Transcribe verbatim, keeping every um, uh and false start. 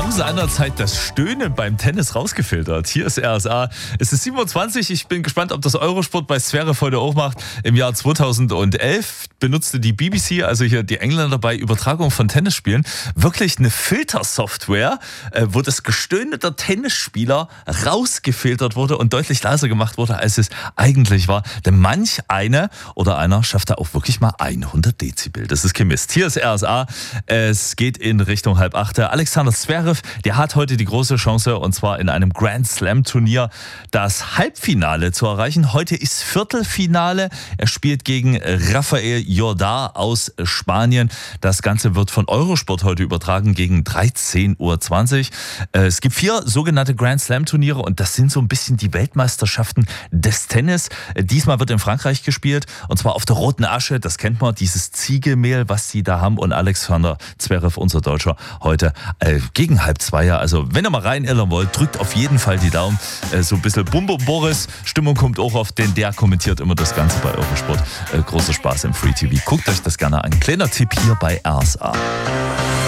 haben seinerzeit das Stöhnen beim Tennis rausgefiltert. Hier ist R S A. Es ist siebenundzwanzig. Ich bin gespannt, ob das Eurosport bei Zverev heute auch macht. Im Jahr zweitausendelf benutzte die B B C, also hier die Engländer bei Übertragung von Tennisspielen, wirklich eine Filtersoftware, wo das Gestöhne der Tennisspieler rausgefiltert wurde und deutlich leiser gemacht wurde, als es eigentlich war. Denn manch eine oder einer schafft da auch wirklich mal hundert Dezibel. Das ist kein Mist. Hier ist R S A. Es geht in Richtung halb acht. Alexander Zverev, der hat heute die große Chance, und zwar in einem Grand Slam Turnier das Halbfinale zu erreichen. Heute ist Viertelfinale. Er spielt gegen Rafael Jordá aus Spanien. Das Ganze wird von Eurosport heute übertragen gegen dreizehn Uhr zwanzig. Es gibt vier sogenannte Grand Slam Turniere und das sind so ein bisschen die Weltmeisterschaften des Tennis. Diesmal wird in Frankreich gespielt und zwar auf der Roten Asche. Das kennt man, dieses Ziegelmehl, was sie da haben. Und Alexander Zverev, unser Deutscher, heute äh, gegen halb zwei. Also wenn ihr mal reinirren wollt, drückt auf jeden Fall die Daumen. Äh, so ein bisschen Bumbo Boris. Stimmung kommt auch auf, denn der kommentiert immer das Ganze bei Eurosport. Äh, großer Spaß im Free T V. Guckt euch das gerne an. Kleiner Tipp hier bei R S A.